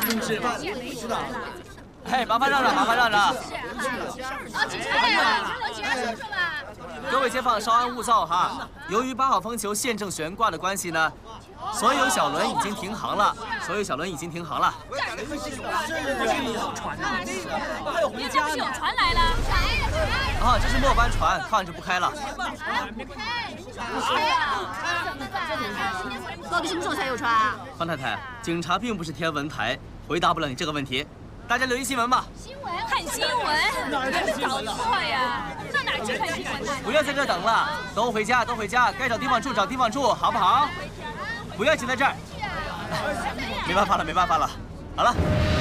哎，麻烦让让，麻烦让让。 警察来了，我警察叔叔吧。 各位街坊稍安勿躁哈。由于8号风球现正悬挂的关系呢，所有小轮已经停航了。 你这不是有船来了？ 啊，这是末班船，看着不开了。 到底什么时候才有船啊？ 方太太，警察并不是天文台，回答不了你这个问题。大家留意新闻吧。 新闻？看新闻？搞错呀！到哪去看新闻呢？ 不要在这等了，都回家，都回家，该找地方住找地方住，好不好？不要挤在这儿。没办法了，没办法了。好了。